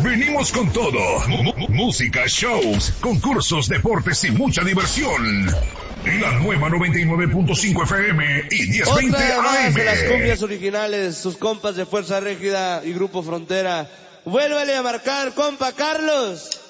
venimos con todo. Música, shows, concursos, deportes y mucha diversión. La nueva 99.5 FM y 1020 Otra más AM. de las cumbias originales, sus compas de Fuerza Régida y Grupo Frontera. Vuélvale a marcar, compa Carlos.